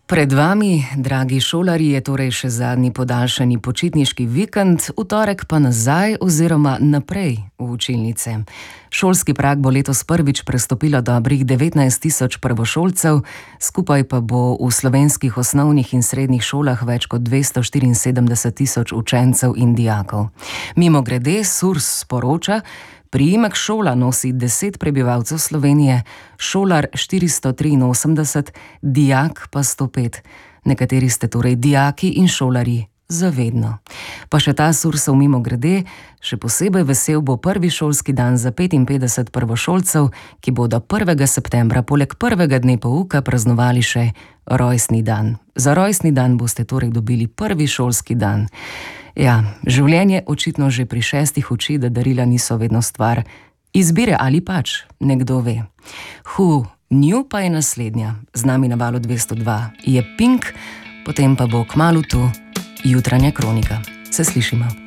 Pred vami, dragi šolarji, je torej še zadnji podaljšani počitniški vikend, v torek pa nazaj oziroma naprej v učilnice. Šolski prag bo letos prvič prestopilo dobrih 19.000 prvošolcev, skupaj pa bo v slovenskih osnovnih in srednjih šolah več kot 274.000 učencev in dijakov. Mimogrede, SURS sporoča, priimek šola nosi 10 prebivalcev Slovenije, šolar 483, dijak pa 105. Nekateri ste torej dijaki in šolarji zavedno. Pa še ta SURSov mimogrede, še posebej vesel bo prvi šolski dan za 55 prvošolcev, ki bodo 1. septembra poleg prvega dne pouka praznovali še rojstni dan. Za rojstni dan boste torej dobili prvi šolski dan. Ja, življenje očitno že pri 6 uči, da darila niso vedno stvar izbire ali pač, nekdo ve. Nju pa je naslednja, z nami na Valu 202 je Pink, potem pa bo kmalu tu Jutranja kronika. Se slišimo.